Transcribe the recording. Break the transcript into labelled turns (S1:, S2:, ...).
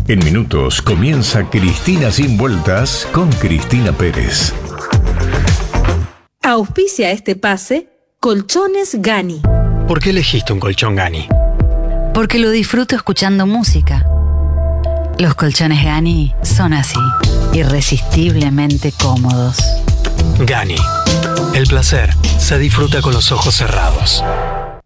S1: En minutos comienza Cristina Sin Vueltas con Cristina Pérez.
S2: Auspicia este pase Colchones Gani.
S3: ¿Por qué elegiste un colchón Gani?
S4: Porque lo disfruto escuchando música. Los colchones Gani son así, irresistiblemente cómodos.
S3: Gani. El placer se disfruta con los ojos cerrados.